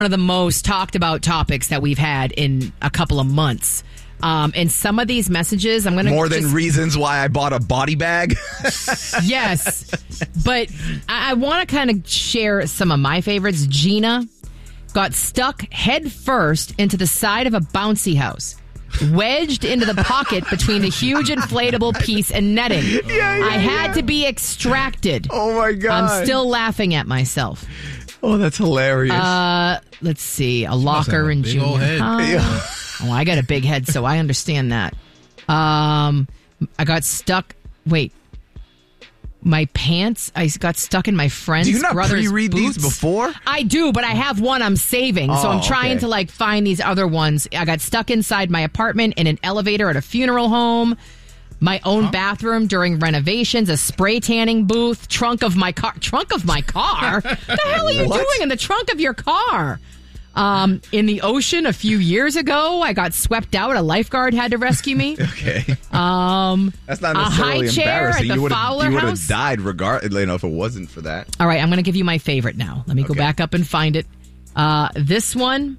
of the most talked about topics that we've had in a couple of months. And some of these messages, I'm going to... More than reasons why I bought a body bag? Yes. But I want to kind of share some of my favorites. Gina got stuck head first into the side of a bouncy house, wedged into the pocket between the huge inflatable piece and netting. I had to be extracted. Oh, my God. I'm still laughing at myself. Oh, that's hilarious. Let's see. A locker in junior high. Oh, I got a big head, so I understand that. I got stuck. Wait. My pants, I got stuck in my friend's brother's boots. Do you not pre-read these before? I do, but I have one I'm saving. So I'm trying to find these other ones. I got stuck inside my apartment in an elevator at a funeral home. My own bathroom during renovations, a spray tanning booth, trunk of my car. Trunk of my car? What the hell are you doing in the trunk of your car? In the ocean a few years ago, I got swept out. A lifeguard had to rescue me. Okay. That's not necessarily a high chair embarrassing. at the Fowler you would house. have died regardless, if it wasn't for that. All right, I'm going to give you my favorite now. Let me go back up and find it. This one,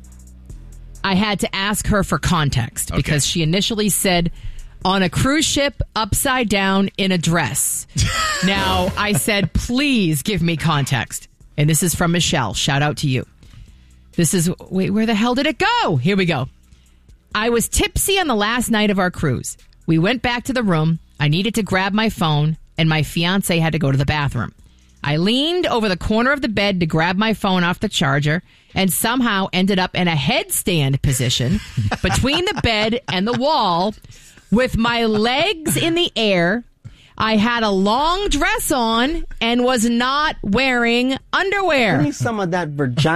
I had to ask her for context because she initially said, on a cruise ship, upside down in a dress. Now, I said, please give me context. And this is from Michelle. Shout out to you. This is, wait, where the hell did it go? Here we go. I was tipsy on the last night of our cruise. We went back to the room. I needed to grab my phone, and my fiance had to go to the bathroom. I leaned over the corner of the bed to grab my phone off the charger and somehow ended up in a headstand position between the bed and the wall with my legs in the air. I had a long dress on and was not wearing underwear. Give me some of that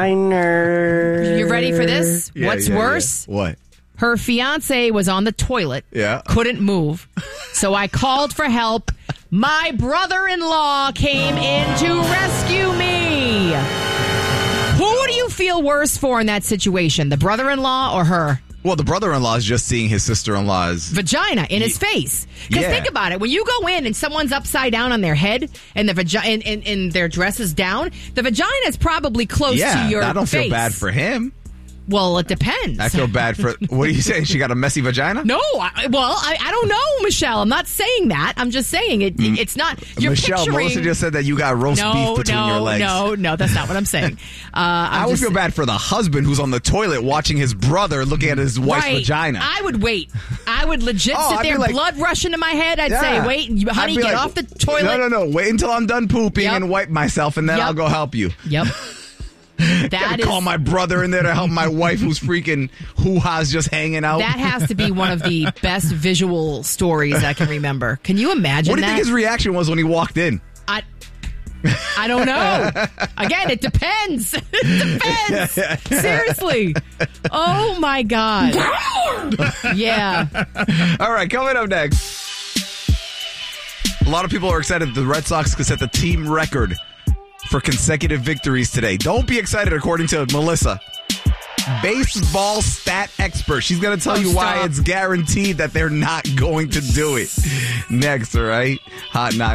vagina. You ready for this? Yeah, What's worse? Yeah. What? Her fiance was on the toilet. Yeah. Couldn't move. So I called for help. My brother-in-law came in to rescue me. Who do you feel worse for in that situation? The brother-in-law or her? Well, the brother-in-law is just seeing his sister-in-law's vagina in his face. Because think about it. When you go in and someone's upside down on their head and the vagina and their dress is down, the vagina is probably close to your face. I don't feel bad for him. Well, it depends. I feel bad for... What are you saying? She got a messy vagina? No. I don't know, Michelle. I'm not saying that. I'm just saying it's not... You're Michelle, picturing... Melissa just said that you got roast beef between your legs. No, that's not what I'm saying. I would feel bad for the husband who's on the toilet watching his brother looking at his wife's vagina. I would wait. I would legit sit there, blood rushing to my head. I'd say, wait, honey, get off the toilet. No. Wait until I'm done pooping and wipe myself, and then I'll go help you. Yep. Call my brother in there to help my wife who's freaking hoo-ha's just hanging out. That has to be one of the best visual stories I can remember. Can you imagine that? What do you think his reaction was when he walked in? I don't know. Again, it depends. It depends. Seriously. Oh, my God. Yeah. All right, coming up next. A lot of people are excited the Red Sox could set the team record for consecutive victories today. Don't be excited, according to Melissa, baseball stat expert. She's going to tell you why it's guaranteed that they're not going to do it. Next, all right? Hot 9.